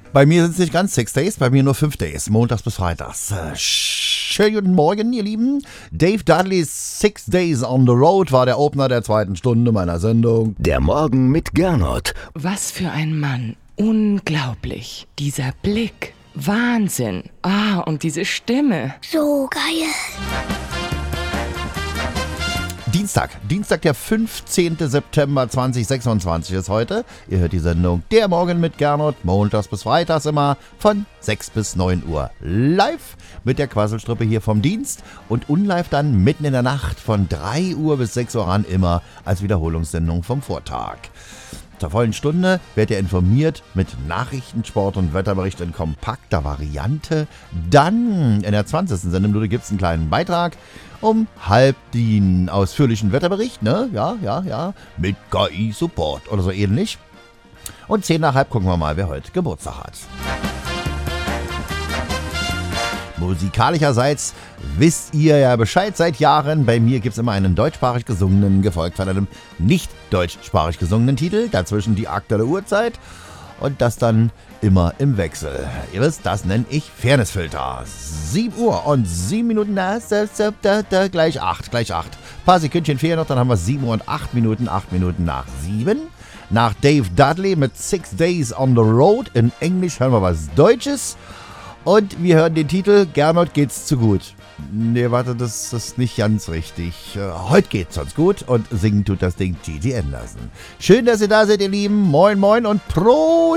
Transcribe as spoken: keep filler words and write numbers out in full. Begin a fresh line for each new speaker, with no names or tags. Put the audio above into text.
Bei mir sind es nicht ganz six Days, bei mir nur fünf Days, montags bis freitags. Äh, schönen guten Morgen, ihr Lieben. Dave Dudley's Six Days on the Road war der Opener der zweiten Stunde meiner Sendung.
Der Morgen mit Gernot.
Was für ein Mann. Unglaublich. Dieser Blick. Wahnsinn. Ah, und diese Stimme.
So geil.
Dienstag, Dienstag der fünfzehnten September zweitausendsechsundzwanzig ist heute. Ihr hört die Sendung Der Morgen mit Gernot, montags bis freitags immer von sechs bis neun Uhr live mit der Quasselstrippe hier vom Dienst und unlive dann mitten in der Nacht von drei Uhr bis sechs Uhr an immer als Wiederholungssendung vom Vortag. Zur vollen Stunde werdet ihr informiert mit Nachrichten, Sport und Wetterbericht in kompakter Variante. Dann in der zwanzigsten Sendeminute gibt es einen kleinen Beitrag um halb den ausführlichen Wetterbericht, ne? Ja, ja, ja, mit K I-Support oder so ähnlich. Und zehn nach halb gucken wir mal, wer heute Geburtstag hat. Musikalischerseits wisst ihr ja Bescheid seit Jahren. Bei mir gibt es immer einen deutschsprachig gesungenen, gefolgt von einem nicht deutschsprachig gesungenen Titel. Dazwischen die aktuelle Uhrzeit und das dann immer im Wechsel. Ihr wisst, das nenne ich Fairnessfilter. sieben Uhr und sieben Minuten, na, da, da, da, gleich acht, gleich acht. Ein paar Sekündchen fehlen noch, dann haben wir sieben Uhr und acht Minuten, acht Minuten nach sieben. Nach Dave Dudley mit Six Days on the Road. In Englisch hören wir was Deutsches. Und wir hören den Titel Gernot geht's zu gut. Nee, warte, das ist nicht ganz richtig. Äh, heute geht's uns gut und singen tut das Ding Gigi Anderson. Schön, dass ihr da seid, ihr Lieben. Moin, moin und Prost!